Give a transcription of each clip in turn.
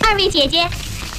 二位姐姐，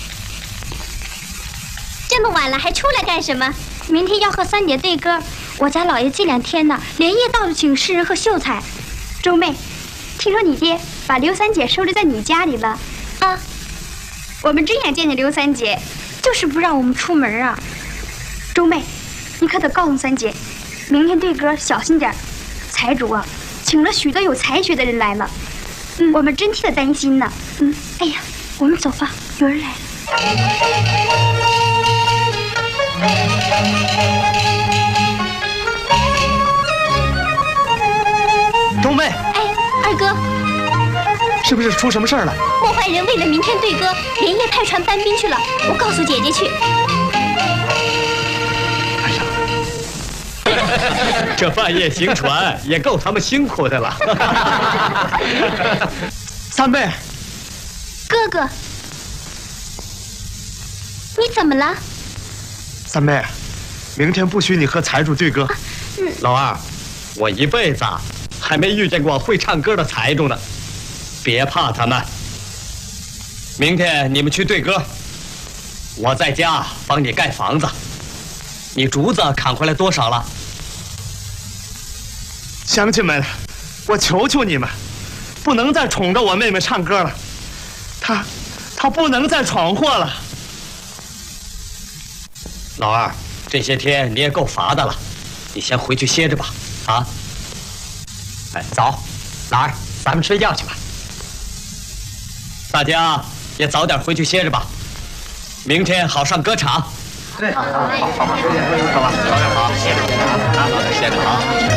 这么晚了还出来干什么？ 明天要和三姐对歌，我家老爷这2天呢，连夜到处请诗人和秀才。周妹，听说你爹把刘三姐收留在你家里了啊？我们真想见见刘三姐，就是不让我们出门啊。周妹，你可得告诉三姐，明天对歌小心点。财主啊，请了许多有才学的人来了，我们真替他担心呢。哎呀，我们走吧，有人来了。 周妹， 哎，二哥， 是不是出什么事儿了？ 破坏人为了明天对歌，连夜派船搬兵去了。我告诉姐姐去。 这半夜行船也够他们辛苦的了。 三妹， 哥哥，你怎么了？ 三妹，明天不许你和财主对歌。 老二，我一辈子还没遇见过会唱歌的财主呢，别怕他们。明天你们去对歌，我在家帮你盖房子。你竹子砍回来多少了？ 乡亲们，我求求你们，不能再宠着我妹妹唱歌了。她不能再闯祸了。 老二，这些天你也够乏的了，你先回去歇着吧。啊，哎，走，老二，咱们睡觉去吧。大家也早点回去歇着吧，明天好上歌场。对，好吧，早点好，歇着，早点歇着啊。